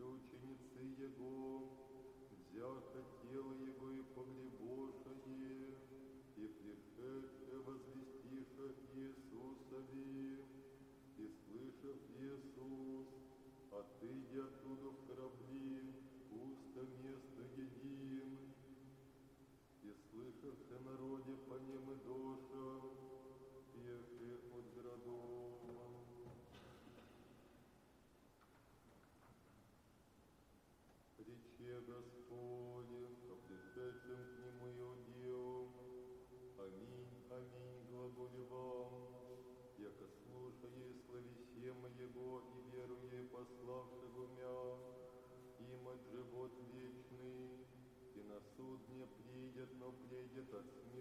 ученицы Его, взяха тело Его и погребошее, и пришедше возвестиша Иисусови, и слышав Иисус, отыдя оттуда в корабли, пусто место един, и слышавши народе по нем и доша, пеши от городов. Рече Господе, ко пришедшим к Нему иудеям, аминь, аминь, глаголю вам, яко слушая и славище Моего и веруя пославшего мя, имать живот вечный, и на суд не придет, но придет от смерти